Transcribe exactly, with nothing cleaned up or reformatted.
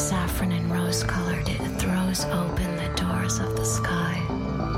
saffron and rose colored, it throws open the doors of the sky.